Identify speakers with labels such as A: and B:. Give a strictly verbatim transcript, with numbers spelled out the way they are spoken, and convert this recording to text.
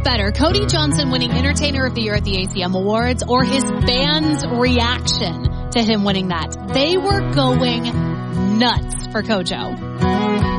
A: better, Cody Johnson winning Entertainer of the Year at the A C M Awards or his fans' reaction to him winning that? They were going nuts for Kojo.